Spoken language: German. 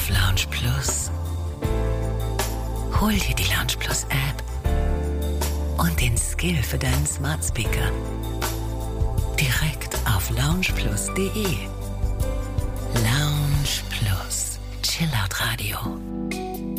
auf Lounge Plus. Hol dir die Lounge Plus App und den Skill für deinen Smart Speaker. Direkt auf loungeplus.de.